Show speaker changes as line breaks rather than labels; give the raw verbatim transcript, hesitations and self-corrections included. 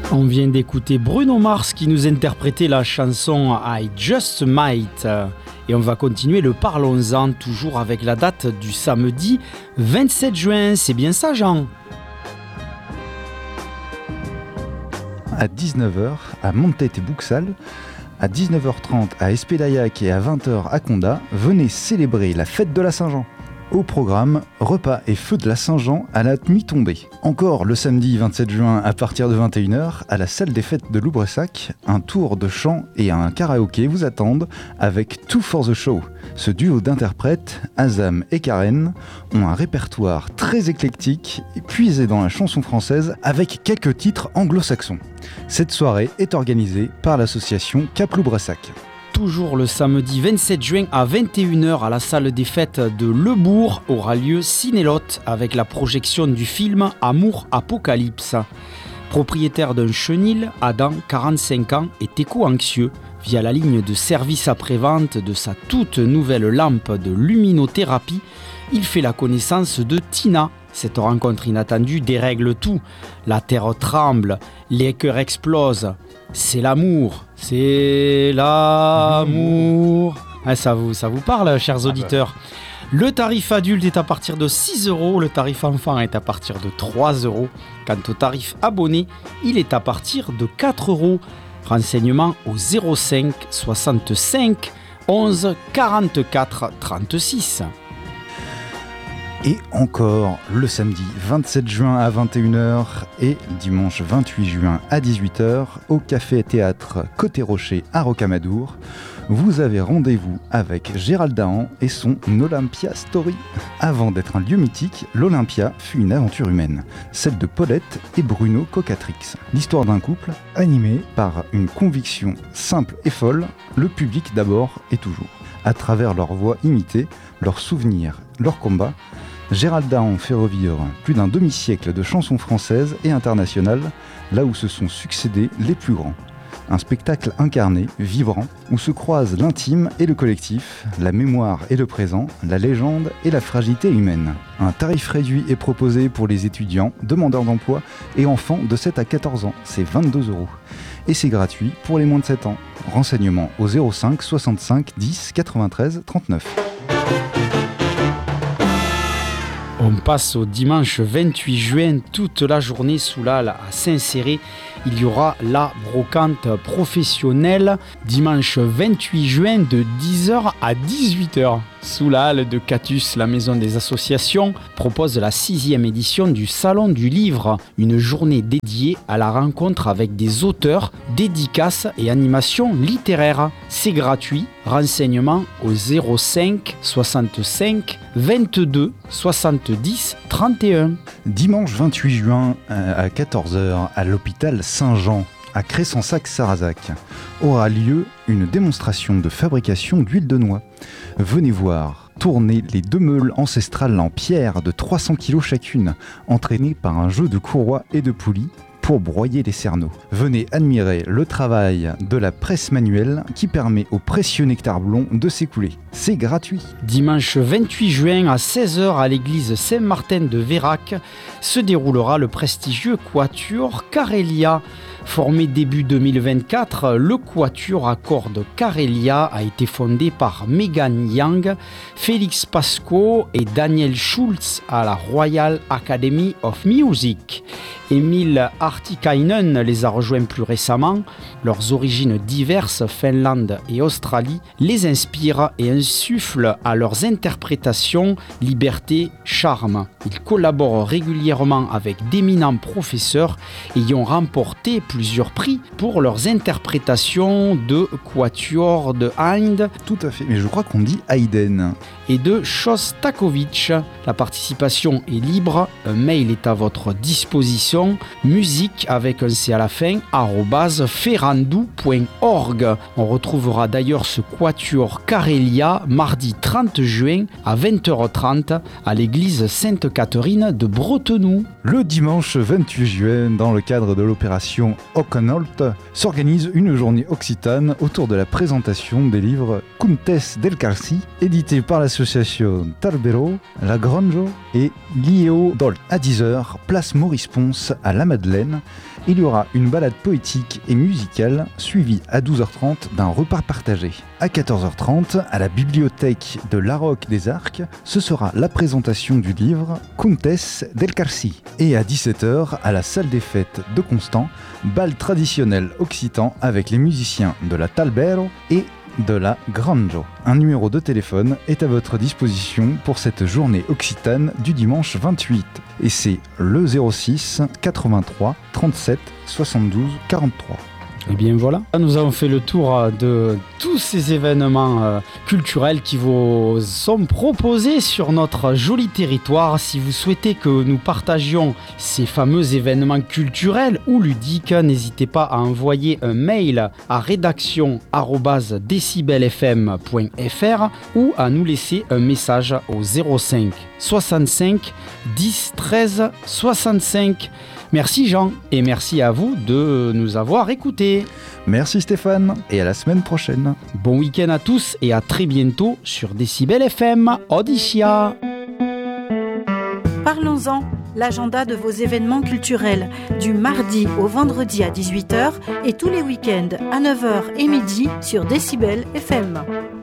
On vient d'écouter Bruno Mars qui nous interprétait la chanson I Just Might. Et on va continuer le Parlons-en, toujours avec la date du samedi vingt-sept juin. C'est bien ça, Jean ?
À dix-neuf heures, à Montet et Bouxal, à dix-neuf heures trente à Espédaillac et à vingt heures à Condat, venez célébrer la fête de la Saint-Jean. Au programme, repas et feu de la Saint-Jean à la nuit tombée. Encore le samedi vingt-sept juin à partir de vingt et une heures, à la salle des fêtes de Loubressac, un tour de chant et un karaoké vous attendent avec Two for the Show. Ce duo d'interprètes, Azam et Karen, ont un répertoire très éclectique et puisé dans la chanson française avec quelques titres anglo-saxons. Cette soirée est organisée par l'association Cap Loubressac.
Toujours le samedi vingt-sept juin à vingt et une heures à la salle des fêtes de Le Bourg aura lieu Cinélotte avec la projection du film Amour Apocalypse. Propriétaire d'un chenil, Adam, quarante-cinq ans, est éco-anxieux. Via la ligne de service après-vente de sa toute nouvelle lampe de luminothérapie, il fait la connaissance de Tina. Cette rencontre inattendue dérègle tout. La terre tremble, les cœurs explosent. C'est l'amour, c'est l'amour. Ah, ça vous, ça vous parle, chers auditeurs. Le tarif adulte est à partir de six euros, le tarif enfant est à partir de trois euros. Quant au tarif abonné, il est à partir de quatre euros. Renseignements au zéro cinq soixante-cinq onze quarante-quatre trente-six.
Et encore le samedi vingt-sept juin à vingt et une heures et dimanche vingt-huit juin à dix-huit heures au Café Théâtre Côté Rocher à Rocamadour, vous avez rendez-vous avec Gérald Dahan et son Olympia Story. Avant d'être un lieu mythique, l'Olympia fut une aventure humaine, celle de Paulette et Bruno Cocatrix. L'histoire d'un couple animé par une conviction simple et folle, le public d'abord et toujours. À travers leur voix imitée, leurs souvenirs, leurs combats, Gérald Dahan fait revivre plus d'un demi-siècle de chansons françaises et internationales, là où se sont succédés les plus grands. Un spectacle incarné, vibrant, où se croisent l'intime et le collectif, la mémoire et le présent, la légende et la fragilité humaine. Un tarif réduit est proposé pour les étudiants, demandeurs d'emploi et enfants de sept à quatorze ans, c'est vingt-deux euros. Et c'est gratuit pour les moins de sept ans. Renseignements au zéro cinq soixante-cinq dix quatre-vingt-treize trente-neuf.
On passe au dimanche vingt-huit juin, toute la journée sous l'Halle à Saint-Céré. Il y aura la brocante professionnelle dimanche vingt-huit juin de dix heures à dix-huit heures. Sous la halle de Catus, la maison des associations propose la sixième édition du Salon du Livre, une journée dédiée à la rencontre avec des auteurs, dédicaces et animations littéraires. C'est gratuit. Renseignements au zéro cinq soixante-cinq vingt-deux soixante-dix trente et un.
Dimanche vingt-huit juin à quatorze heures à l'hôpital Saint-Jean, à Cressensac-Sarrazac, aura lieu une démonstration de fabrication d'huile de noix. Venez voir tourner les deux meules ancestrales en pierre de trois cents kilos chacune, entraînées par un jeu de courroies et de poulies pour broyer les cerneaux. Venez admirer le travail de la presse manuelle qui permet au précieux nectar blond de s'écouler. C'est gratuit.
Dimanche vingt-huit juin à seize heures à l'église Saint-Martin de Vérac se déroulera le prestigieux quatuor Carélia. Formé début deux mille vingt-quatre, le quatuor à cordes Carélia a été fondé par Megan Young, Félix Pasco et Daniel Schultz à la Royal Academy of Music. Emil Artikainen les a rejoints plus récemment. Leurs origines diverses, Finlande et Australie, les inspirent et insufflent à leurs interprétations liberté, charme. Ils collaborent régulièrement avec d'éminents professeurs ayant remporté plusieurs prix pour leurs interprétations de quatuor de Haydn.
Tout à fait, mais je crois qu'on dit Haydn.
Et de Shostakovich. La participation est libre, un mail est à votre disposition, musique avec un C à la fin, arobase ferrandou point org. On retrouvera d'ailleurs ce quatuor Carélia mardi trente juin à vingt heures trente à l'église Sainte-Catherine de Bretenoux.
Le dimanche vingt-huit juin, dans le cadre de l'opération Occanolt, s'organise une journée occitane autour de la présentation des livres Contes del Carci, édités par l'association Tarbero, La Granjo et Lio Dol. À dix heures, place Maurice Ponce sauce à la madeleine. Il y aura une balade poétique et musicale, suivie à douze heures trente d'un repas partagé. À quatorze heures trente, à la bibliothèque de l'Aroc des Arcs, ce sera la présentation du livre Contes del Carcí. Et à dix-sept heures, à la salle des fêtes de Constant, bal traditionnel occitan avec les musiciens de la Talbero et de la Granjo. Un numéro de téléphone est à votre disposition pour cette journée occitane du dimanche vingt-huit. Et c'est le zéro six quatre-vingt-trois trente-sept soixante-douze quarante-trois.
Et bien voilà, nous avons fait le tour de tous ces événements euh, culturels qui vous sont proposés sur notre joli territoire. Si vous souhaitez que nous partagions ces fameux événements culturels ou ludiques, n'hésitez pas à envoyer un mail à rédaction arobase décibel f m point f r ou à nous laisser un message au zéro cinq soixante-cinq dix treize soixante-cinq. Merci Jean et merci à vous de nous avoir écoutés.
Merci Stéphane et à la semaine prochaine.
Bon week-end à tous et à très bientôt sur Décibel F M. Odyssia.
Parlons-en, l'agenda de vos événements culturels du mardi au vendredi à dix-huit heures et tous les week-ends à neuf heures et midi sur Décibel F M.